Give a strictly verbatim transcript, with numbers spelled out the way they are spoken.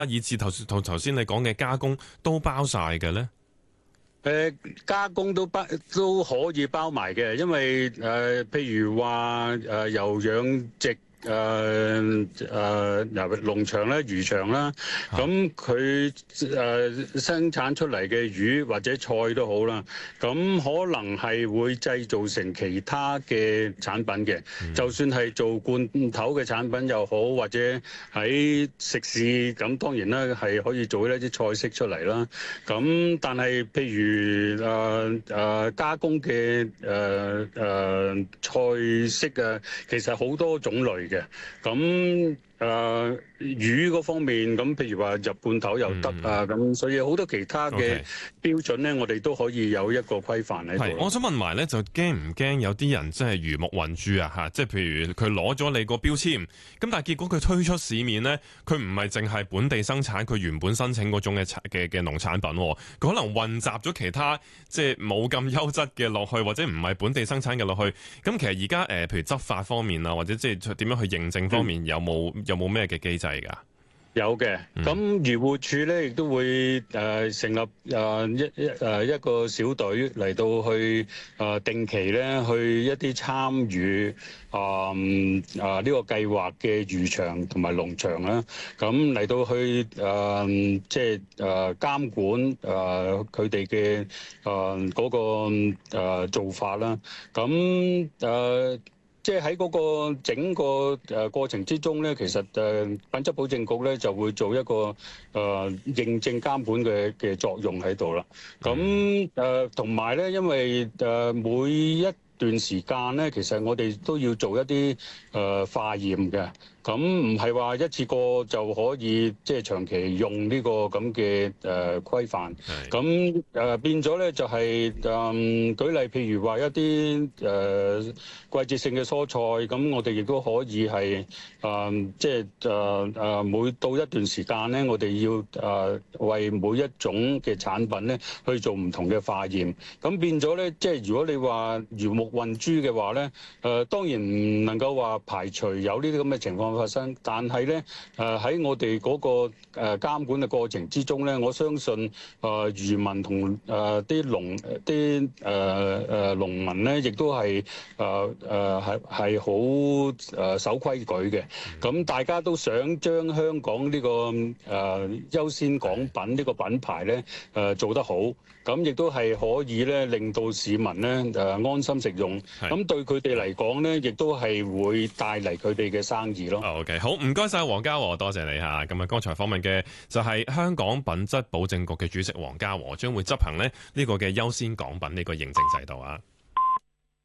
以至頭頭頭先你講嘅加工都包晒嘅咧？ 誒加工都包都可以包埋嘅，因為誒、呃、譬如話誒由養殖。誒誒由農場啦、漁場啦，咁佢誒生產出嚟嘅魚或者菜都好啦，咁可能係會製造成其他嘅產品嘅，嗯、就算係做罐頭嘅產品又好，或者喺食肆咁，當然啦係可以做一啲菜式出嚟啦。咁但係譬如誒誒、呃呃、加工嘅誒誒菜式啊，其實好多種類嘅。咁誒、呃、魚嗰方面，咁譬如話入罐頭又得啊，咁、嗯、所以好多其他嘅標準咧，Okay. 我哋都可以有一個規範喺度。係， 我想問埋咧，就驚唔驚有啲人真係魚目混珠啊？嚇，即係譬如佢攞咗你個標籤，咁但係結果佢推出市面咧，佢唔係淨係本地生產佢原本申請嗰種嘅嘅嘅農產品，佢可能混雜咗其他即係冇咁優質嘅落去，或者唔係本地生產嘅落去。咁其實而家誒，譬如執法方面啊，或者即係點樣去認證方面，嗯、有冇有冇咩嘅機制㗎？ 有嘅，咁漁護署咧亦都會誒、呃、成立誒、呃、一一誒、呃、一個小隊嚟到去誒、呃、定期咧去一啲參與啊啊呢個計劃嘅漁場同埋農場啦，咁嚟到去誒、呃、即係誒監管誒佢哋嘅誒嗰個誒、呃、做法啦，咁誒。呃即係喺嗰個整個誒過程之中咧，其實誒品質保證局咧就會做一個誒、呃、認證監管嘅嘅作用喺度啦。咁誒同埋咧，因為誒、呃、每一段時間咧，其實我哋都要做一啲誒、呃、化驗嘅。咁唔係話一次過就可以即係長期用呢個咁嘅誒規範。咁誒的、呃、變咗咧就係、是、誒、呃、舉例，譬如話一啲誒、呃、季節性嘅蔬菜，咁我哋亦都可以係誒、呃、即係誒誒每到一段時間咧，我哋要誒、呃、為每一種嘅產品咧去做唔同嘅化驗。咁變咗咧，即係如果你話魚目混珠嘅話咧，誒、呃、當然唔能夠話排除有呢啲咁嘅情況發生，但係咧，誒喺我哋嗰個誒監管嘅過程之中咧，我相信誒漁民同誒啲農啲誒誒農民咧，亦都係誒誒係係好誒守規矩嘅。咁大家都想將香港呢個誒優先港品呢個品牌咧誒做得好，咁亦都係可以咧令到市民咧誒安心食用。咁對佢哋嚟講咧，亦都係會帶嚟佢哋嘅生意咯。 O K， 好，唔該晒黃家和，多謝你吓。咁啊，剛才訪問嘅就係香港品質保證局嘅主席黃家和，將會執行咧呢個嘅優先港品呢個認證制度啊。